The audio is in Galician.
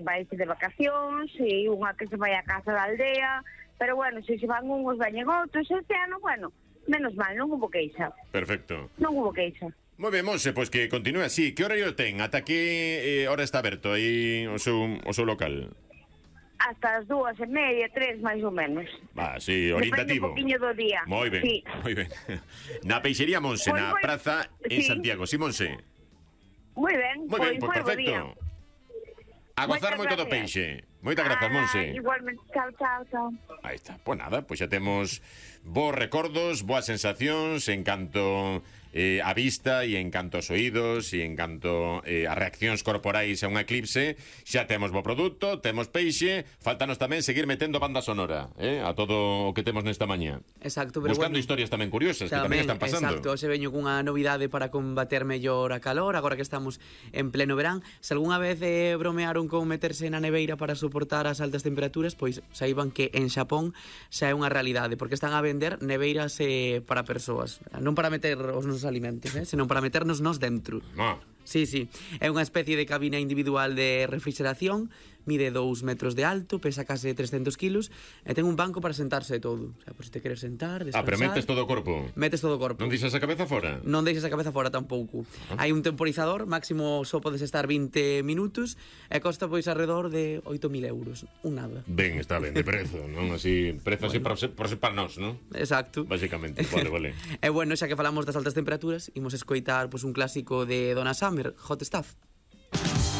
vais de vacacións, e unha que se vai a casa da aldea, pero bueno, se van uns veñen outros, este ano, bueno, menos mal, non hubo queixa. Perfecto. Non hubo queixa. Moi ben, Monse, pois que continúe así. Que horario ten? Ata que hora está aberto aí o seu local? Hasta as 2:30, 3, máis ou menos. Va, sí, orientativo. Depende un poquinho do día. Moi ben, sí. moi ben. Na Peixería Monse, na praza en Santiago. Sí, Monse? Moi ben, moi ben, pois perfecto. A gozar moito do peixe. Moitas grazas, Monse. Igualmente, chao, chao, chao. Aí está. Pois nada, pois xa temos bons recordos, boas sensacións en canto a vista e en canto aos oídos e en canto a reaccións corporais a un eclipse. Xa temos bo produto, temos peixe, faltanos tamén seguir metendo banda sonora, a todo o que temos nesta mañá. Exacto, pero buscando historias tamén curiosas que tamén están pasando. Exacto, se veño cunha novidade para combater mellor a calor, agora que estamos en pleno verán. Se algunha vez bromearon con meterse na neveira para soportar as altas temperaturas, pois saiban que en Xapón xa é unha realidade, porque están a vender neveiras para persoas, non para meter os nosos alimentos, senón para meternos nos dentro. No. Sí, sí, é unha especie de cabina individual de refrigeración, mide 2 metros de alto, pesa case 300 kilos e ten un banco para sentarse e todo. O sea, por se te queres sentar, descansar... pero metes todo o corpo? Metes todo o corpo. Non deixas a cabeza fora? Non deixas a cabeza fora tampouco. Hai un temporizador, máximo só podes estar 20 minutos e costa pois alrededor de 8.000 euros. Un nada. Ben, está ben, de prezo, non? Así, prezo así por ser para nós, non? Exacto. Básicamente, vale. E bueno, xa que falamos das altas temperaturas, imos escoitar pois un clásico de Donna Summer, Hot Stuff.